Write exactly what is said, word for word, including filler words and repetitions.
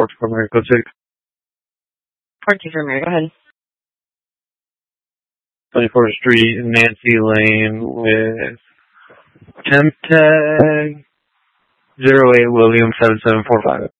Port for Mary, code six. Port for Mary, go ahead. twenty-fourth Street, Nancy Lane with temp tag zero eight William seven seven four five.